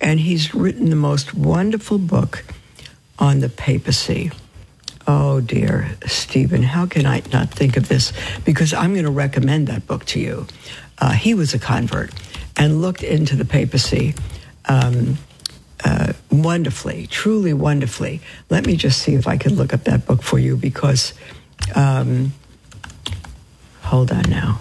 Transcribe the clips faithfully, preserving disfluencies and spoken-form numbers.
and he's written the most wonderful book on the papacy. Oh, dear, Stephen, how can I not think of this? Because I'm going to recommend that book to you. Uh, he was a convert and looked into the papacy um, uh, wonderfully, truly wonderfully. Let me just see if I can look up that book for you because, um, hold on now.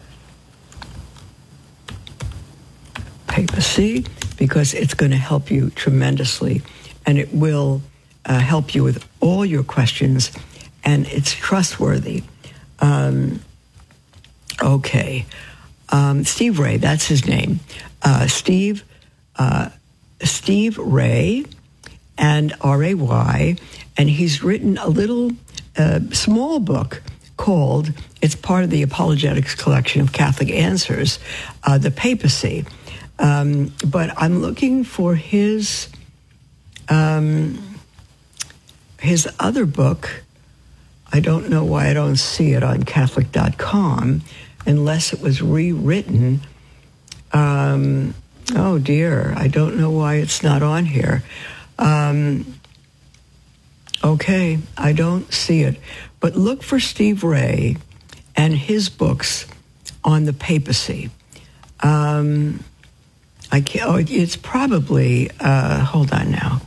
Papacy, because it's going to help you tremendously, and it will uh, help you with all your questions, and it's trustworthy. Um, okay. Um, Steve Ray, that's his name. Uh, Steve, uh, Steve Ray, and R A Y, and he's written a little uh, small book called, it's part of the Apologetics collection of Catholic Answers, uh, The Papacy. Um, but I'm looking for his um, his other book. I don't know why I don't see it on Catholic dot com, unless it was rewritten. Um, oh, dear. I don't know why it's not on here. Um, okay, I don't see it. But look for Steve Ray and his books on the papacy. Um, I can't, oh, it's probably, uh, hold on now.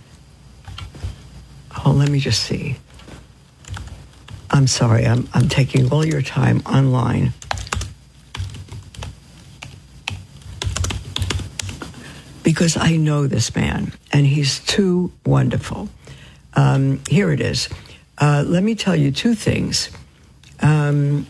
Oh, let me just see. I'm sorry, I'm, I'm taking all your time online. Because I know this man, and he's too wonderful. Um, here it is. Uh, let me tell you two things. Um,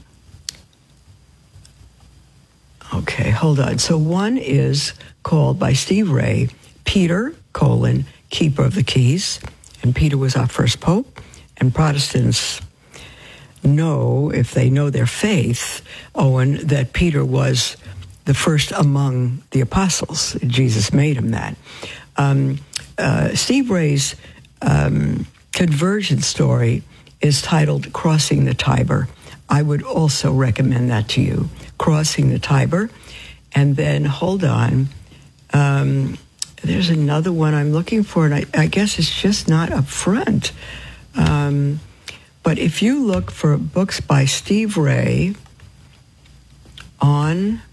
okay, hold on. So one is called by Steve Ray, Peter, colon, Keeper of the Keys. And Peter was our first pope. And Protestants know, if they know their faith, Owen, that Peter was the first among the apostles. Jesus made him that. Um, uh, Steve Ray's um, conversion story is titled Crossing the Tiber. I would also recommend that to you, Crossing the Tiber. And then, hold on, um, there's another one I'm looking for, and I, I guess it's just not up front. Um, but if you look for books by Steve Ray on...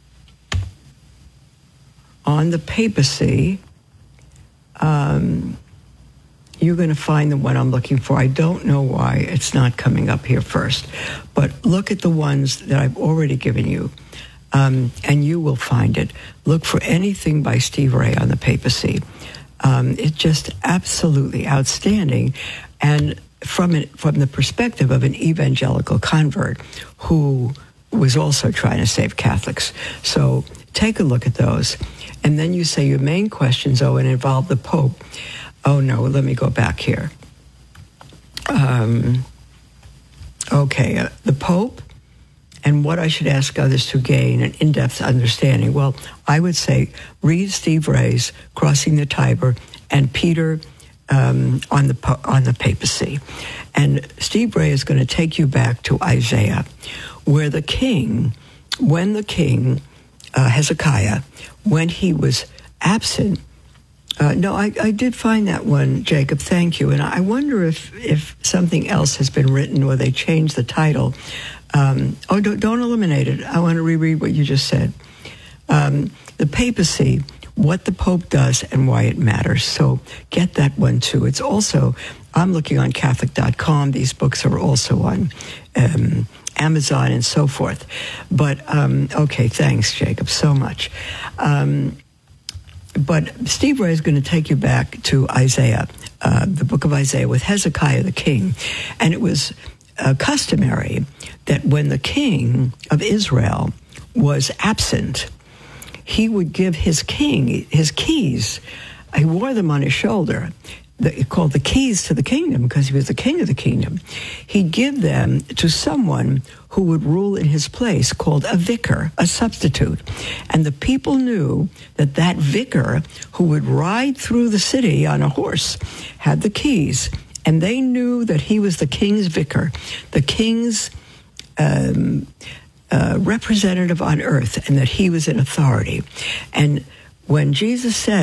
on the papacy, um, you're going to find the one I'm looking for. I don't know why it's not coming up here first, but look at the ones that I've already given you, um, and you will find it. Look for anything by Steve Ray on the papacy. Um, it's just absolutely outstanding, and from it, from the perspective of an evangelical convert who was also trying to save Catholics. So take a look at those. And then you say your main questions, oh, and involve the Pope. Oh, no, let me go back here. Um, okay, uh, the Pope and what I should ask others to gain an in-depth understanding. Well, I would say read Steve Ray's Crossing the Tiber and Peter um, on the on the papacy. And Steve Ray is going to take you back to Isaiah, where the king, when the king, uh, Hezekiah, when he was absent. Uh, no, I, I did find that one, Jacob. Thank you. And I wonder if, if something else has been written or they changed the title. Um, oh, don't, don't eliminate it. I want to reread what you just said. Um, the papacy, what the Pope does and why it matters. So get that one, too. It's also, I'm looking on Catholic dot com. These books are also on um, Amazon and so forth. But, um, okay, thanks, Jacob, so much. Um, but Steve Ray is going to take you back to Isaiah, uh, the book of Isaiah, with Hezekiah the king. And it was uh, customary that when the king of Israel was absent, he would give his king his keys. He wore them on his shoulder, the, called the keys to the kingdom, because he was the king of the kingdom. He'd give them to someone who would rule in his place, called a vicar, a substitute. And the people knew that that vicar, who would ride through the city on a horse, had the keys. And they knew that he was the king's vicar, the king's um, uh, representative on earth, and that he was in authority. And when Jesus said,